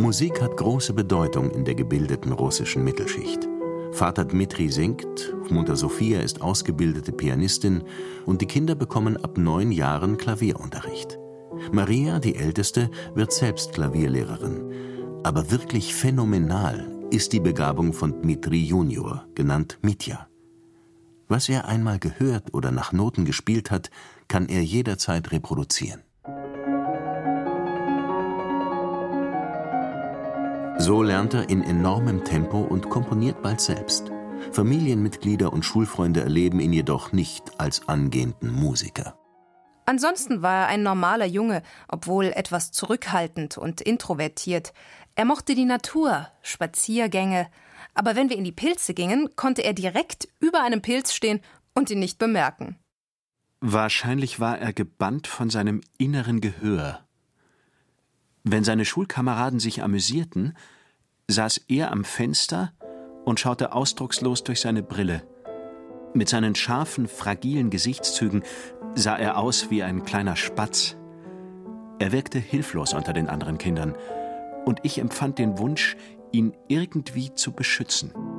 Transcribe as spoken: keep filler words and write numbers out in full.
Musik hat große Bedeutung in der gebildeten russischen Mittelschicht. Vater Dmitri singt, Mutter Sophia ist ausgebildete Pianistin und die Kinder bekommen ab neun Jahren Klavierunterricht. Maria, die Älteste, wird selbst Klavierlehrerin. Aber wirklich phänomenal ist die Begabung von Dmitri Junior, genannt Mitya. Was er einmal gehört oder nach Noten gespielt hat, kann er jederzeit reproduzieren. So lernt er in enormem Tempo und komponiert bald selbst. Familienmitglieder und Schulfreunde erleben ihn jedoch nicht als angehenden Musiker. Ansonsten war er ein normaler Junge, obwohl etwas zurückhaltend und introvertiert. Er mochte die Natur, Spaziergänge. Aber wenn wir in die Pilze gingen, konnte er direkt über einem Pilz stehen und ihn nicht bemerken. Wahrscheinlich war er gebannt von seinem inneren Gehör. Wenn seine Schulkameraden sich amüsierten, saß er am Fenster und schaute ausdruckslos durch seine Brille. Mit seinen scharfen, fragilen Gesichtszügen sah er aus wie ein kleiner Spatz. Er wirkte hilflos unter den anderen Kindern, und ich empfand den Wunsch, ihn irgendwie zu beschützen.